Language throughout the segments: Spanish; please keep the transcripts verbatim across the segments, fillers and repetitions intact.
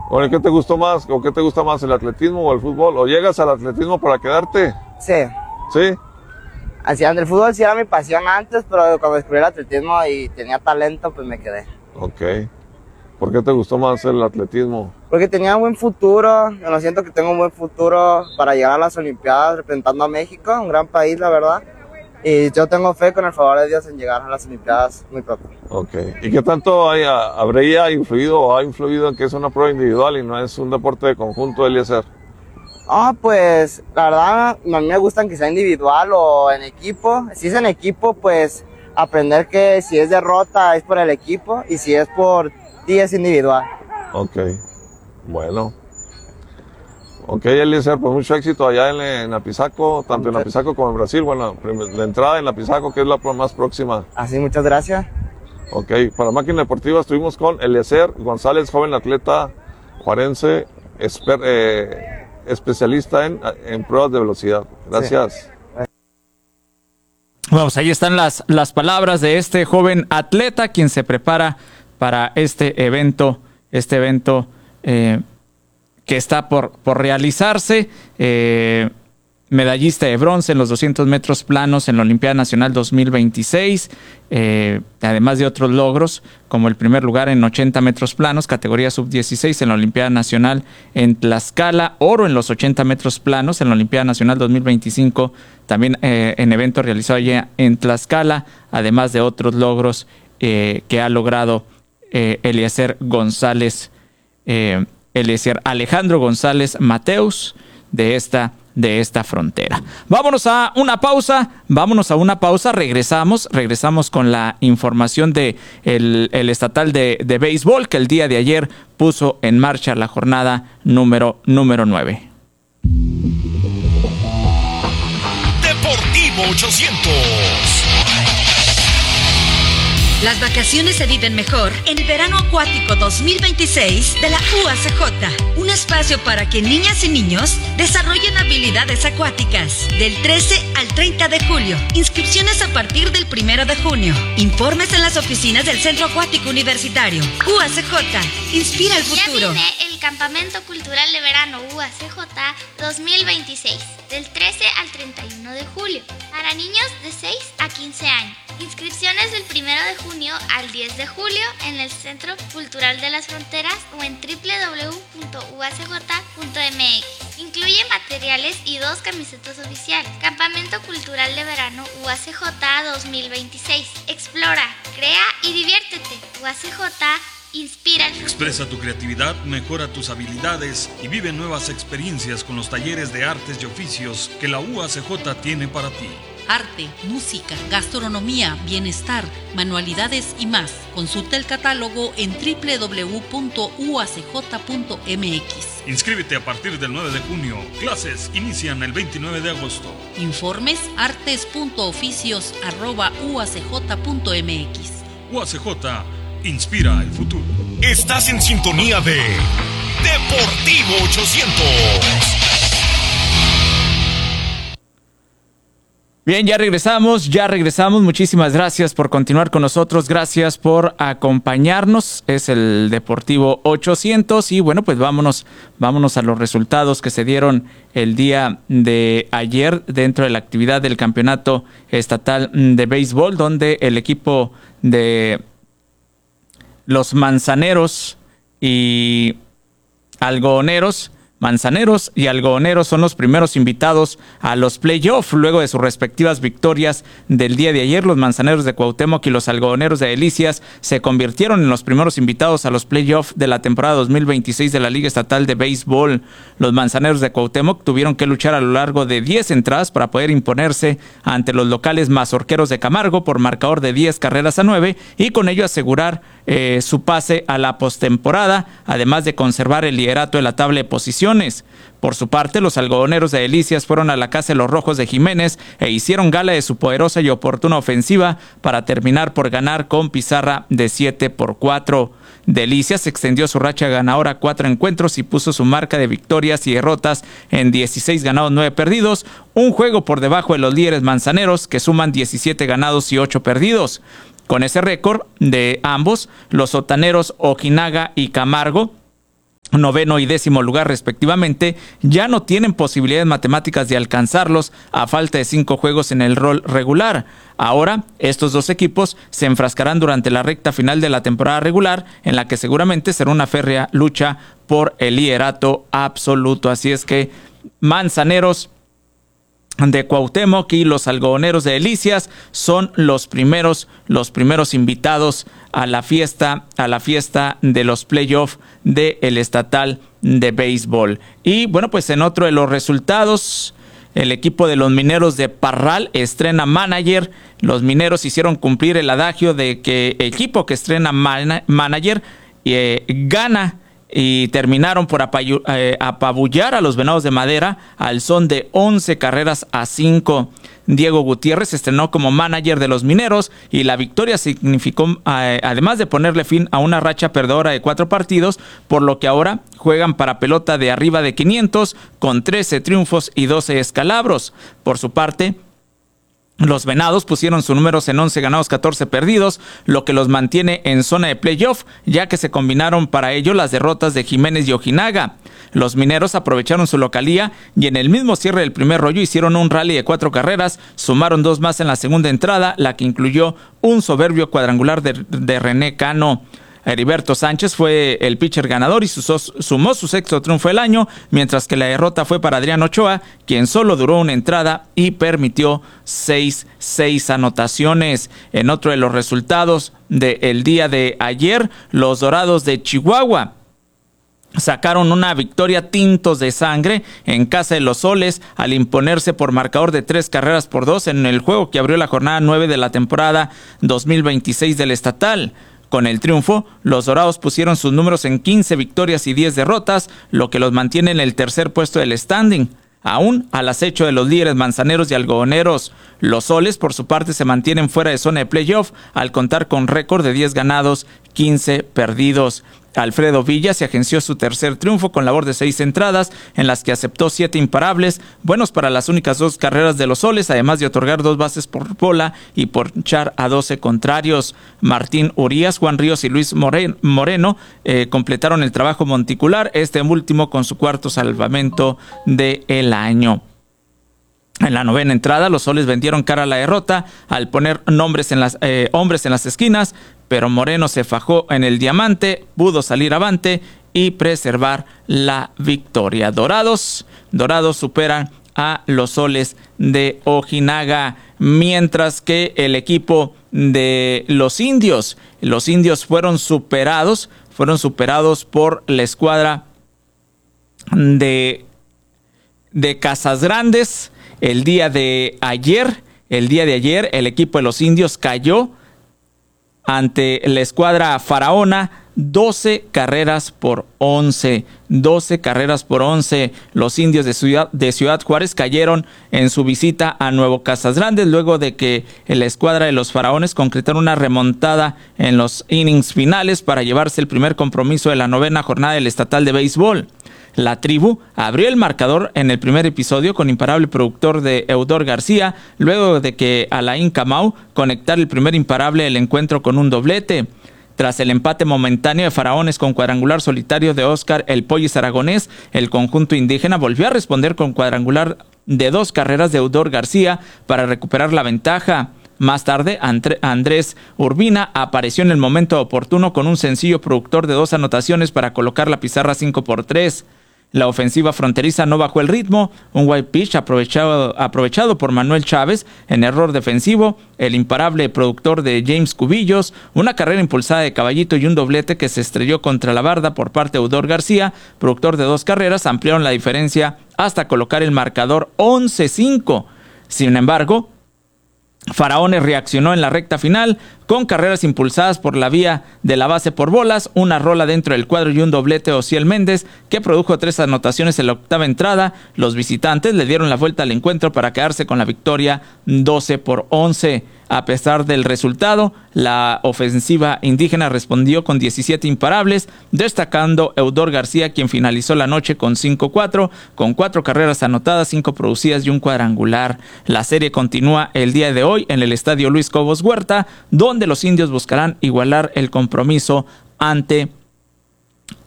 Bueno, ¿qué te gustó más o qué te gusta más, el atletismo o el fútbol? ¿O llegas al atletismo para quedarte? Sí. ¿Sí? Así, el fútbol sí era mi pasión antes, pero cuando descubrí el atletismo y tenía talento, pues me quedé. Ok. ¿Por qué te gustó más el atletismo? Porque tenía un buen futuro, yo lo siento que tengo un buen futuro para llegar a las Olimpiadas representando a México, un gran país, la verdad. Y yo tengo fe con el favor de Dios en llegar a las Olimpiadas muy pronto. Ok. ¿Y qué tanto hay, habría influido o ha influido en que es una prueba individual y no es un deporte de conjunto, Eliezer? Ah, pues la verdad a mí me gustan que sea individual o en equipo. Si es en equipo, pues aprender que si es derrota es por el equipo y si es por ti es individual. Ok, bueno. Ok, Eliezer, pues mucho éxito allá en, en Apizaco, tanto en Apizaco como en Brasil. Bueno, la entrada en Apizaco, que es la más próxima. Así, muchas gracias. Ok, para Máquina Deportiva estuvimos con Eliezer González, joven atleta juarense, esper, eh, especialista en, en pruebas de velocidad. Gracias. Sí. Vamos, ahí están las, las palabras de este joven atleta, quien se prepara para este evento, este evento eh, que está por, por realizarse. Eh, medallista de bronce en los doscientos metros planos en la Olimpiada Nacional dos mil veintiséis, eh, además de otros logros, como el primer lugar en ochenta metros planos, categoría sub dieciséis en la Olimpiada Nacional en Tlaxcala, oro en los ochenta metros planos en la Olimpiada Nacional dos mil veinticinco, también eh, en evento realizado allá en Tlaxcala, además de otros logros eh, que ha logrado eh, Eliezer González, eh, Eliezer Alejandro González Mateus de esta de esta frontera. Vámonos a una pausa, vámonos a una pausa, regresamos, regresamos con la información de el, el estatal de, de béisbol que el día de ayer puso en marcha la jornada número, número nueve. Deportivo ochocientos. Las vacaciones se viven mejor en el Verano Acuático dos mil veintiséis de la U A C J. Un espacio para que niñas y niños desarrollen habilidades acuáticas. Del trece al treinta de julio. Inscripciones a partir del primero de junio. Informes en las oficinas del Centro Acuático Universitario. U A C J. Inspira el futuro. Ya viene el Campamento Cultural de Verano U A C J dos mil veintiséis. Del trece al treinta y uno de julio. Para niños de seis a quince años. Inscripciones del primero de junio al diez de julio en el Centro Cultural de las Fronteras o en doble u doble u doble u punto u a c j punto m x. Incluye materiales y dos camisetas oficiales. Campamento Cultural de Verano U A C J dos mil veintiséis. Explora, crea y diviértete. U A C J inspira el futuro. Expresa tu creatividad, mejora tus habilidades y vive nuevas experiencias con los talleres de artes y oficios que la U A C J tiene para ti. Arte, música, gastronomía, bienestar, manualidades y más. Consulta el catálogo en doble u doble u doble u punto u a c j punto m x. Inscríbete a partir del nueve de junio. Clases inician el veintinueve de agosto. Informes artes punto oficios arroba u a c j punto m x. U A C J inspira el futuro. Estás en sintonía de Deportivo ochocientos. Bien, ya regresamos, ya regresamos. Muchísimas gracias por continuar con nosotros. Gracias por acompañarnos. Es el Deportivo ochocientos y bueno, pues vámonos, vámonos a los resultados que se dieron el día de ayer dentro de la actividad del Campeonato Estatal de Béisbol, donde el equipo de los Manzaneros y Algodoneros Manzaneros y Algodoneros son los primeros invitados a los playoffs luego de sus respectivas victorias del día de ayer. Los Manzaneros de Cuauhtémoc y los Algodoneros de Delicias se convirtieron en los primeros invitados a los playoffs de la temporada dos mil veintiséis de la Liga Estatal de Béisbol. Los Manzaneros de Cuauhtémoc tuvieron que luchar a lo largo de diez entradas para poder imponerse ante los locales Mazorqueros de Camargo por marcador de diez carreras a nueve y con ello asegurar eh, su pase a la postemporada, además de conservar el liderato de la tabla de posiciones. Por su parte, los Algodoneros de Delicias fueron a la casa de los Rojos de Jiménez e hicieron gala de su poderosa y oportuna ofensiva para terminar por ganar con pizarra de siete por cuatro. Delicias extendió su racha ganadora a cuatro encuentros y puso su marca de victorias y derrotas en dieciséis ganados, nueve perdidos, un juego por debajo de los líderes manzaneros que suman diecisiete ganados y ocho perdidos. Con ese récord de ambos, los sotaneros Ojinaga y Camargo noveno y décimo lugar respectivamente, ya no tienen posibilidades matemáticas de alcanzarlos a falta de cinco juegos en el rol regular. Ahora, estos dos equipos se enfrascarán durante la recta final de la temporada regular, en la que seguramente será una férrea lucha por el liderato absoluto. Así es que Manzaneros de Cuauhtémoc y los Algodoneros de Delicias son los primeros, los primeros invitados a la fiesta, a la fiesta de los playoffs del estatal de béisbol. Y bueno, pues en otro de los resultados, el equipo de los Mineros de Parral estrena manager. Los Mineros hicieron cumplir el adagio de que el equipo que estrena man- manager eh, gana, y terminaron por apayu- eh, apabullar a los Venados de Madera al son de once carreras a cinco. Diego Gutiérrez estrenó como manager de los Mineros y la victoria significó, eh, además de ponerle fin a una racha perdedora de cuatro partidos, por lo que ahora juegan para pelota de arriba de quinientos con trece triunfos y doce escalabros. Por su parte, los Venados pusieron sus números en once ganados, catorce perdidos, lo que los mantiene en zona de playoff, ya que se combinaron para ello las derrotas de Jiménez y Ojinaga. Los Mineros aprovecharon su localía y en el mismo cierre del primer rollo hicieron un rally de cuatro carreras, sumaron dos más en la segunda entrada, la que incluyó un soberbio cuadrangular de, de René Cano. Heriberto Sánchez fue el pitcher ganador y sumó su sexto triunfo del año, mientras que la derrota fue para Adrián Ochoa, quien solo duró una entrada y permitió seis, seis anotaciones. En otro de los resultados del día de ayer, los Dorados de Chihuahua sacaron una victoria tintos de sangre en casa de los Soles al imponerse por marcador de tres carreras por dos en el juego que abrió la jornada nueve de la temporada dos mil veintiséis del estatal. Con el triunfo, los Dorados pusieron sus números en quince victorias y diez derrotas, lo que los mantiene en el tercer puesto del standing, aún al acecho de los líderes Manzaneros y Algodoneros. Los Soles, por su parte, se mantienen fuera de zona de playoff al contar con récord de diez ganados, quince perdidos. Alfredo Villa se agenció su tercer triunfo con labor de seis entradas, en las que aceptó siete imparables, buenos para las únicas dos carreras de los Soles, además de otorgar dos bases por bola y ponchar a doce contrarios. Martín Urías, Juan Ríos y Luis Moreno eh, completaron el trabajo monticular, este último con su cuarto salvamento del año. En la novena entrada, los Soles vendieron cara a la derrota al poner nombres en las, eh, hombres en las esquinas, pero Moreno se fajó en el diamante, pudo salir avante y preservar la victoria. Dorados, Dorados superan a los Soles de Ojinaga, mientras que el equipo de los Indios, los Indios fueron superados, fueron superados por la escuadra de, de Casas Grandes. El día de ayer, el día de ayer, el equipo de los Indios cayó ante la escuadra faraona, doce carreras por once. doce carreras por once. Los Indios de Ciudad, de Ciudad Juárez cayeron en su visita a Nuevo Casas Grandes, luego de que la escuadra de los faraones concretaron una remontada en los innings finales para llevarse el primer compromiso de la novena jornada del estatal de béisbol. La tribu abrió el marcador en el primer episodio con imparable productor de Eudor García, luego de que Alain Camau conectara el primer imparable del encuentro con un doblete. Tras el empate momentáneo de Faraones con cuadrangular solitario de Óscar El Pollis Aragonés, el conjunto indígena volvió a responder con cuadrangular de dos carreras de Eudor García para recuperar la ventaja. Más tarde, Andrés Urbina apareció en el momento oportuno con un sencillo productor de dos anotaciones para colocar la pizarra cinco por tres. La ofensiva fronteriza no bajó el ritmo, un white pitch aprovechado, aprovechado por Manuel Chávez en error defensivo, el imparable productor de James Cubillos, una carrera impulsada de Caballito y un doblete que se estrelló contra la barda por parte de Eudor García, productor de dos carreras, ampliaron la diferencia hasta colocar el marcador once cinco. Sin embargo, Faraones reaccionó en la recta final con carreras impulsadas por la vía de la base por bolas, una rola dentro del cuadro y un doblete de Ociel Méndez que produjo tres anotaciones en la octava entrada. Los visitantes le dieron la vuelta al encuentro para quedarse con la victoria doce por once. A pesar del resultado, la ofensiva indígena respondió con diecisiete imparables, destacando Eudor García, quien finalizó la noche con cinco cuatro, con cuatro carreras anotadas, cinco producidas y un cuadrangular. La serie continúa el día de hoy en el estadio Luis Cobos Huerta, donde los indios buscarán igualar el compromiso ante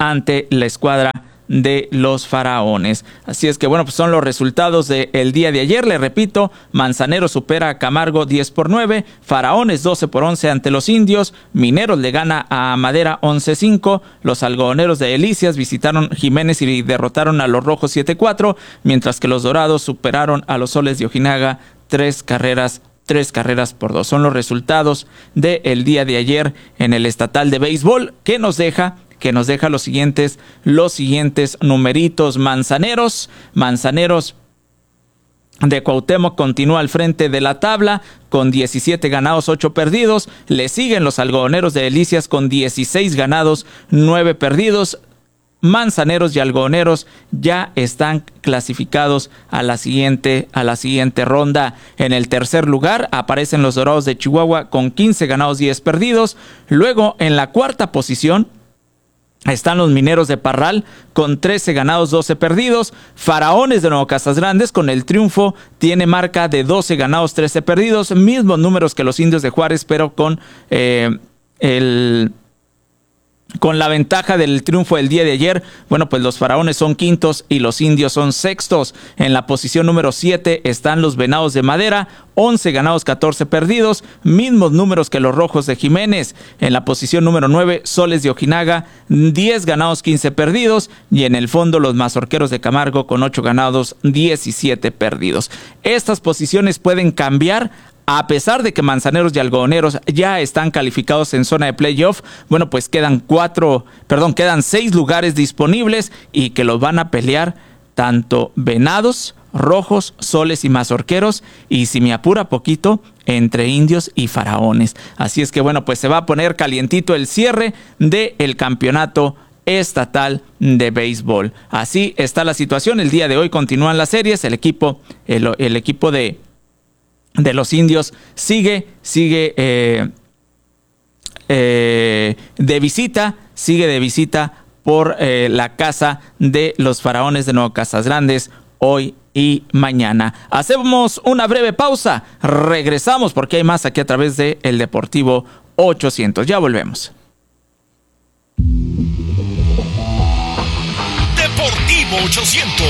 ante la escuadra de los Faraones. Así es que bueno, pues son los resultados del día de ayer. Le repito, Manzanero supera a Camargo diez por nueve, Faraones doce por once ante los Indios, Mineros le gana a Madera once cinco, los Algodoneros de Delicias visitaron Jiménez y derrotaron a los Rojos siete cuatro, mientras que los Dorados superaron a los Soles de Ojinaga tres carreras Tres carreras por dos. Son los resultados del día de ayer en el estatal de béisbol, que nos deja que nos deja los siguientes, los siguientes numeritos. Manzaneros, Manzaneros de Cuauhtémoc continúa al frente de la tabla con diecisiete ganados, ocho perdidos. Le siguen los Algodoneros de Delicias con dieciséis ganados, nueve perdidos. Manzaneros y Algodoneros ya están clasificados a la siguiente a la siguiente ronda. En el tercer lugar aparecen los Dorados de Chihuahua con quince ganados, diez perdidos. Luego, en la cuarta posición están los Mineros de Parral con trece ganados, doce perdidos. Faraones de Nuevo Casas Grandes con el triunfo tiene marca de doce ganados, trece perdidos. Mismos números que los Indios de Juárez, pero con eh, el... Con la ventaja del triunfo del día de ayer. Bueno, pues los Faraones son quintos y los Indios son sextos. En la posición número siete están los Venados de Madera, once ganados, catorce perdidos, mismos números que los Rojos de Jiménez. En la posición número nueve, Soles de Ojinaga, diez ganados, quince perdidos, y en el fondo los Mazorqueros de Camargo con ocho ganados, diecisiete perdidos. Estas posiciones pueden cambiar a pesar de que Manzaneros y Algodoneros ya están calificados en zona de playoff. Bueno, pues quedan cuatro, perdón, quedan seis lugares disponibles y que los van a pelear tanto Venados, Rojos, Soles y Mazorqueros, y si me apura poquito, entre Indios y Faraones. Así es que bueno, pues se va a poner calientito el cierre del campeonato estatal de béisbol. Así está la situación. El día de hoy continúan las series. El equipo, el, el equipo de de los Indios sigue, sigue eh, eh, de visita, sigue de visita por eh, la casa de los Faraones de Nuevo Casas Grandes hoy y mañana. Hacemos una breve pausa, regresamos porque hay más aquí a través de El Deportivo ochocientos. Ya volvemos. Deportivo ochocientos.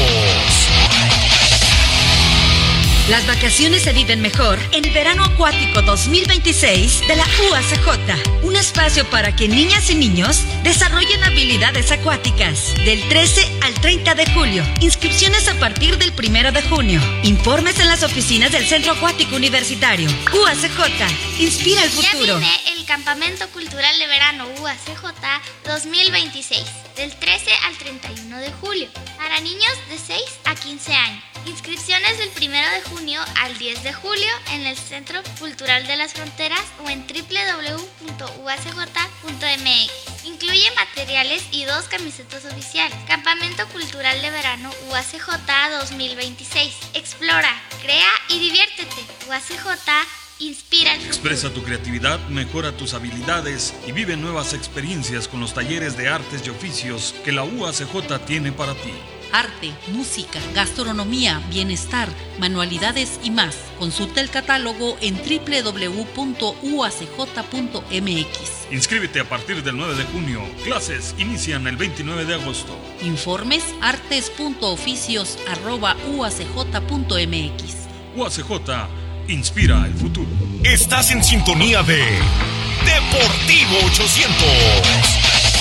Las vacaciones se viven mejor en Verano Acuático dos mil veintiséis de la U A C J. Un espacio para que niñas y niños desarrollen habilidades acuáticas. Del trece al treinta de julio. Inscripciones a partir del primero de junio. Informes en las oficinas del Centro Acuático Universitario. U A C J. Inspira el futuro. Ya viene el Campamento Cultural de Verano U A C J dos mil veintiséis. Del trece al treinta y uno de julio. Para niños de seis a quince años. Inscripciones del primero de junio al diez de julio en el Centro Cultural de las Fronteras o en doble u doble u doble u punto u a c j punto m x. Incluye materiales y dos camisetas oficiales. Campamento Cultural de Verano U A C J dos mil veintiséis. Explora, crea y diviértete. U A C J inspira el futuro. Expresa tu creatividad, mejora tus habilidades y vive nuevas experiencias con los talleres de artes y oficios que la U A C J tiene para ti. Arte, música, gastronomía, bienestar, manualidades y más. Consulta el catálogo en doble u doble u doble u punto u a c j punto m x. Inscríbete a partir del nueve de junio. Clases inician el veintinueve de agosto. Informes artes punto oficios arroba u a c j punto m x. U A C J inspira el futuro. Estás en sintonía de Deportivo ochocientos.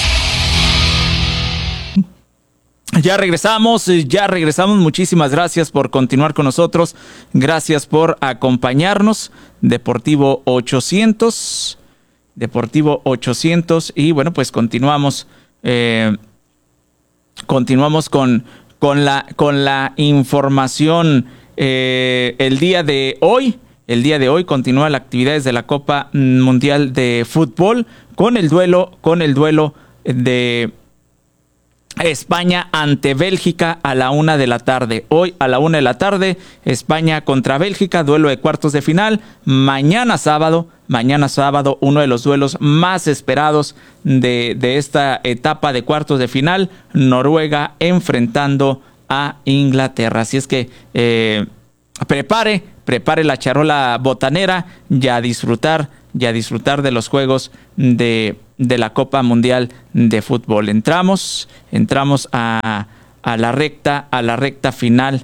Ya regresamos, ya regresamos. Muchísimas gracias por continuar con nosotros. Gracias por acompañarnos. Deportivo ochocientos. Deportivo ochocientos. Y bueno, pues continuamos. Eh, continuamos con, con, la, con la información. Eh, el día de hoy. El día de hoy continúan las actividades de la Copa Mundial de Fútbol. Con el duelo, con el duelo de España ante Bélgica a la una de la tarde. Hoy a la una de la tarde, España contra Bélgica, duelo de cuartos de final. Mañana sábado, mañana sábado, uno de los duelos más esperados de, de esta etapa de cuartos de final, Noruega enfrentando a Inglaterra. Así es que eh, prepare, prepare la charola botanera y a disfrutar, y a disfrutar de los juegos de de la Copa Mundial de Fútbol. Entramos, entramos a, a la recta, a la recta final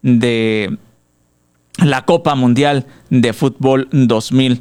de la Copa Mundial de Fútbol dos mil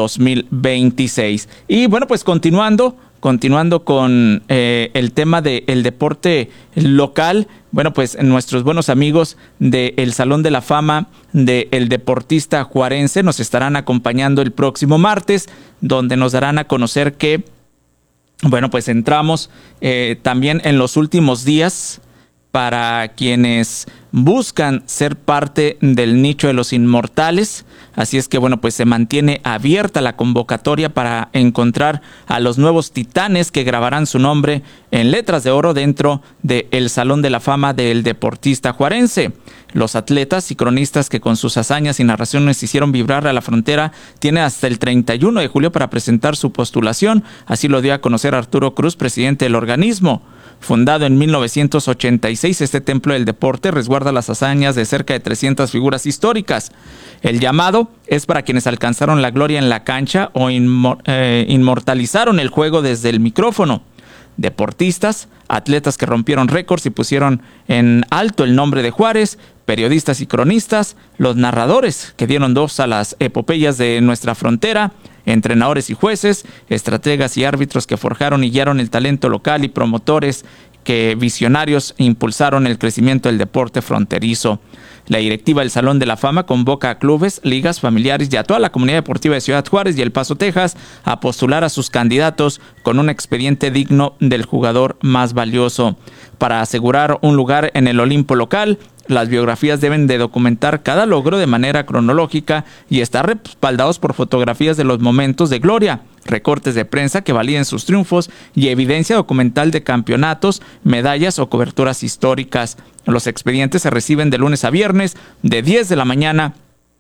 veintiséis. Y bueno, pues continuando, continuando con eh, el tema del deporte local, bueno, pues nuestros buenos amigos del Salón de la Fama del Deportista Juarense nos estarán acompañando el próximo martes, donde nos darán a conocer que, bueno, pues entramos eh, también en los últimos días para quienes buscan ser parte del nicho de los inmortales. Así es que, bueno, pues se mantiene abierta la convocatoria para encontrar a los nuevos titanes que grabarán su nombre en letras de oro dentro del Salón de la Fama del Deportista Juarense. Los atletas y cronistas que con sus hazañas y narraciones hicieron vibrar a la frontera tienen hasta el treinta y uno de julio para presentar su postulación. Así lo dio a conocer Arturo Cruz, presidente del organismo. Fundado en mil novecientos ochenta y seis, este templo del deporte resguarda las hazañas de cerca de trescientas figuras históricas. El llamado es para quienes alcanzaron la gloria en la cancha o inmor- eh, inmortalizaron el juego desde el micrófono. Deportistas, atletas que rompieron récords y pusieron en alto el nombre de Juárez, periodistas y cronistas, los narradores que dieron voz a las epopeyas de nuestra frontera, entrenadores y jueces, estrategas y árbitros que forjaron y guiaron el talento local y promotores que visionarios impulsaron el crecimiento del deporte fronterizo. La directiva del Salón de la Fama convoca a clubes, ligas, familiares y a toda la comunidad deportiva de Ciudad Juárez y El Paso, Texas, a postular a sus candidatos con un expediente digno del jugador más valioso. Para asegurar un lugar en el Olimpo local, las biografías deben de documentar cada logro de manera cronológica y estar respaldados por fotografías de los momentos de gloria, recortes de prensa que validen sus triunfos y evidencia documental de campeonatos, medallas o coberturas históricas. Los expedientes se reciben de lunes a viernes de diez de la mañana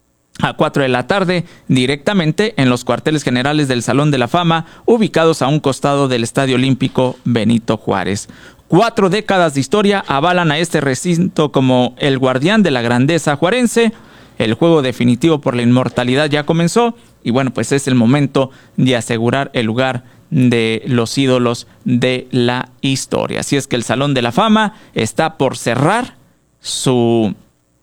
a cuatro de la tarde directamente en los cuarteles generales del Salón de la Fama, ubicados a un costado del Estadio Olímpico Benito Juárez. Cuatro décadas de historia avalan a este recinto como el guardián de la grandeza juarense. El juego definitivo por la inmortalidad ya comenzó y bueno, pues es el momento de asegurar el lugar de los ídolos de la historia. Así es que el Salón de la Fama está por cerrar su,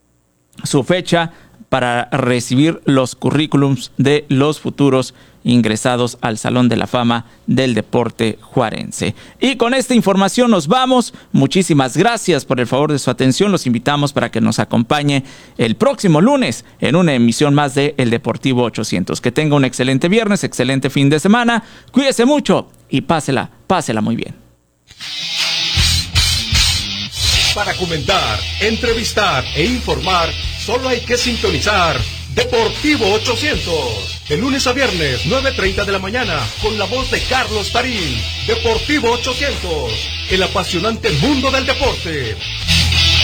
su fecha para recibir los currículums de los futuros ingresados al Salón de la Fama del Deporte Juarense. Y con esta información nos vamos. Muchísimas gracias por el favor de su atención. Los invitamos para que nos acompañe el próximo lunes en una emisión más de El Deportivo ochocientos. Que tenga un excelente viernes, excelente fin de semana. Cuídese mucho y pásela, pásela muy bien. Para comentar, entrevistar e informar, solo hay que sintonizar Deportivo ochocientos. De lunes a viernes, nueve treinta de la mañana, con la voz de Carlos Tarín. Deportivo ochocientos, el apasionante mundo del deporte.